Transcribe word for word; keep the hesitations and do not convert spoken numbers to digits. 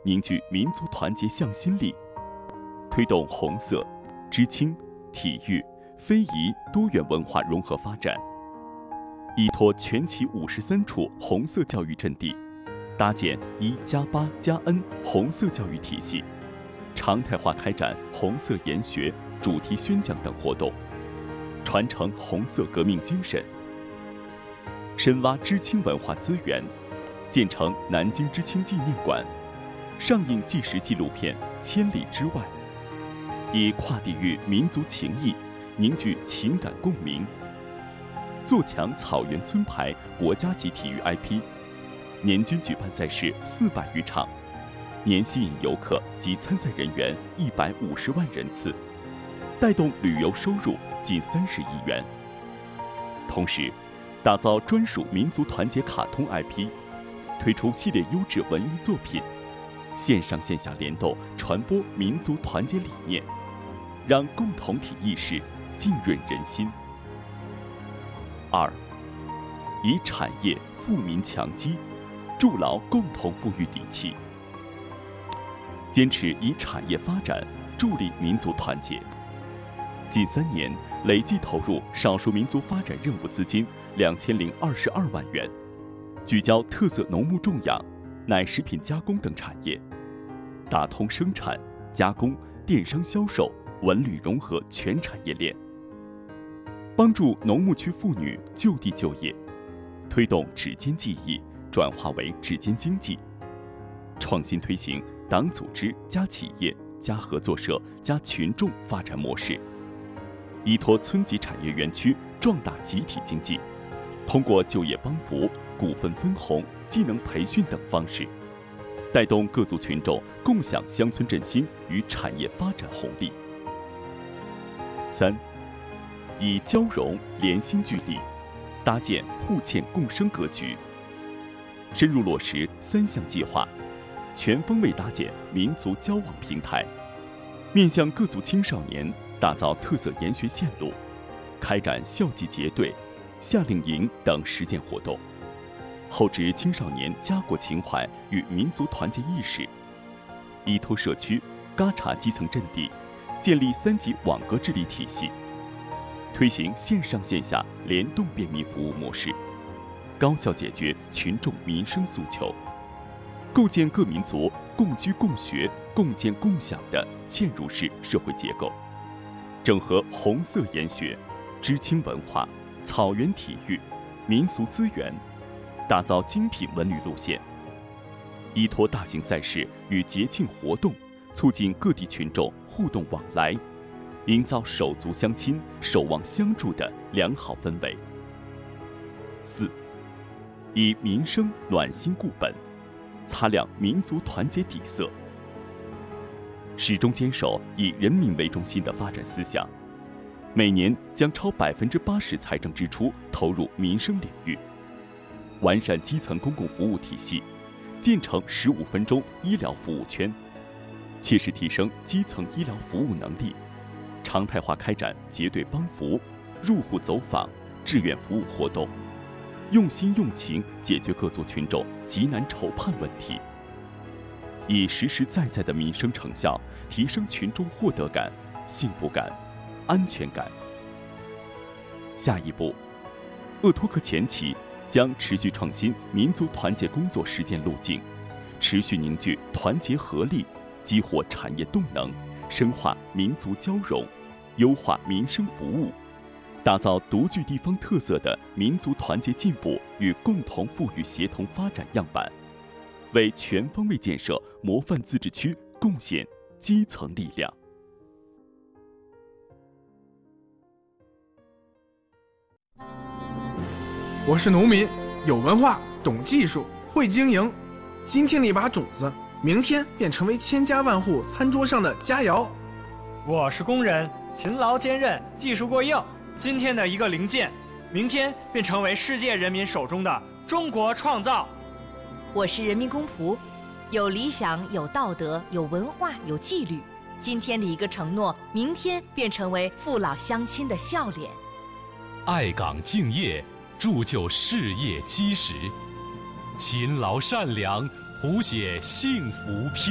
凝聚民族团结向心力，推动红色、知青、体育、非遗多元文化融合发展，依托全旗五十三处红色教育阵地，搭建一加八加 N 红色教育体系，常态化开展红色研学、主题宣讲等活动，传承红色革命精神，深挖知青文化资源，建成南京知青纪念馆，上映纪实纪录片《千里之外》，以跨地域民族情谊凝聚情感共鸣，做强草原村牌国家级体育 I P， 年均举办赛事四百余场，年吸引游客及参赛人员一百五十万人次，带动旅游收入近三十亿元。同时，打造专属民族团结卡通 I P， 推出系列优质文艺作品，线上线下联动传播民族团结理念，让共同体意识浸润人心。二，以产业富民强基，筑牢共同富裕底气。坚持以产业发展助力民族团结。近三年累计投入少数民族发展任务资金两千零二十二万元，聚焦特色农牧种养、奶食品加工等产业，打通生产、加工、电商销售、文旅融合全产业链，帮助农牧区妇女就地就业，推动指尖技艺转化为指尖经济，创新推行党组织加企业加合作社加群众发展模式，依托村级产业园区壮大集体经济，通过就业帮扶、股份分红、技能培训等方式，带动各族群众共享乡村振兴与产业发展红利。三，以交融联心聚力，搭建互嵌共生格局，深入落实三项计划，全方位搭建民族交往平台，面向各族青少年打造特色研学线路，开展校际结对、夏令营等实践活动，厚植青少年家国情怀与民族团结意识，依托社区、嘎查基层阵地，建立三级网格治理体系，推行线上线下联动便民服务模式，高效解决群众民生诉求，构建各民族共居共学、共建共享的嵌入式社会结构，整合红色研学、知青文化、草原体育、民俗资源，打造精品文旅路线，依托大型赛事与节庆活动，促进各地群众互动往来，营造手足相亲、守望相助的良好氛围。四，以民生暖心固本，擦亮民族团结底色，始终坚守以人民为中心的发展思想，每年将超百分之八十财政支出投入民生领域，完善基层公共服务体系，建成十五分钟医疗服务圈，切实提升基层医疗服务能力，常态化开展结对帮扶、入户走访、志愿服务活动，用心用情解决各族群众急难愁盼问题，以实实在在的民生成效提升群众获得感、幸福感、安全感。下一步，鄂托克前旗将持续创新民族团结工作实践路径，持续凝聚团结合力，激活产业动能，深化民族交融，优化民生服务，打造独具地方特色的民族团结进步与共同富裕协同发展样板，为全方位建设模范自治区贡献基层力量。 我是农民，有文化，懂技术，会经营。今天的一把种子，明天便成为千家万户餐桌上的佳肴。 我是工人，勤劳坚韧，技术过硬。今天的一个零件，明天便成为世界人民手中的中国创造。 我是人民公仆，有理想，有道德，有文化，有纪律。今天的一个承诺，明天便成为父老乡亲的笑脸。 爱岗敬业，铸就事业基石；勤劳善良，谱写幸福篇。